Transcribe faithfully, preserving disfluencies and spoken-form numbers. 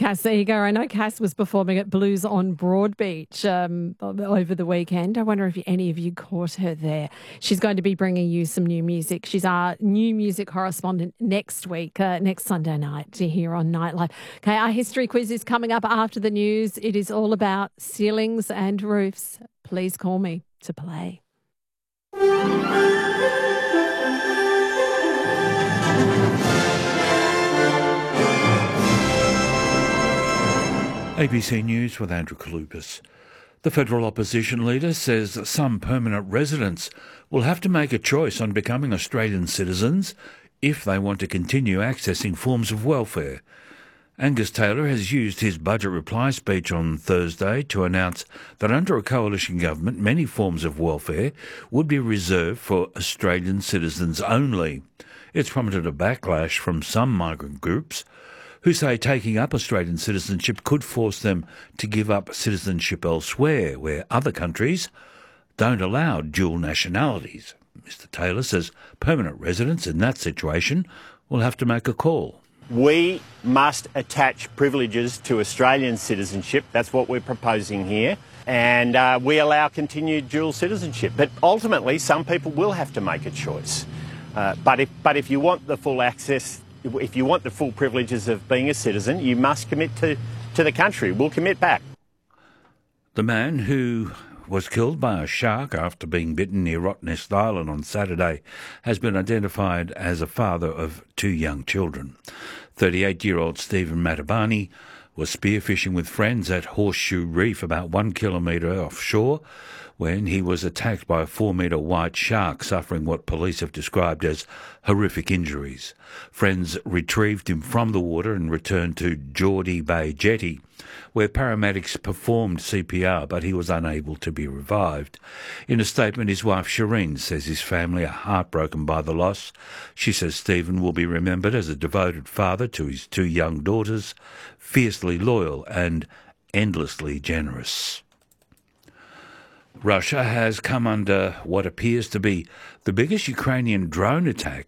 Cass Eager. I know Cass was performing at Blues on Broadbeach um, over the weekend. I wonder if any of you caught her there. She's going to be bringing you some new music. She's our new music correspondent next week, uh, next Sunday night here on Nightlife. Okay, our history quiz is coming up after the news. It is all about ceilings and roofs. Please call me to play. A B C News with Andrew Kalupas. The federal opposition leader says that some permanent residents will have to make a choice on becoming Australian citizens if they want to continue accessing forms of welfare. Angus Taylor has used his budget reply speech on Thursday to announce that under a coalition government, many forms of welfare would be reserved for Australian citizens only. It's prompted a backlash from some migrant groups who say taking up Australian citizenship could force them to give up citizenship elsewhere, where other countries don't allow dual nationalities. Mister Taylor says permanent residents in that situation will have to make a call. We must attach privileges to Australian citizenship. That's what we're proposing here. And uh, we allow continued dual citizenship. But ultimately, some people will have to make a choice. Uh, but if, but if you want the full access, if you want the full privileges of being a citizen, you must commit to, to the country. We'll commit back. The man who was killed by a shark after being bitten near Rottnest Island on Saturday has been identified as a father of two young children. thirty-eight-year-old Stephen Matabani was spearfishing with friends at Horseshoe Reef about one kilometre offshore when he was attacked by a four-metre white shark, suffering what police have described as horrific injuries. Friends retrieved him from the water and returned to Geordie Bay Jetty, where paramedics performed C P R, but he was unable to be revived. In a statement, his wife Shireen says his family are heartbroken by the loss. She says Stephen will be remembered as a devoted father to his two young daughters, fiercely loyal and endlessly generous. Russia has come under what appears to be the biggest Ukrainian drone attack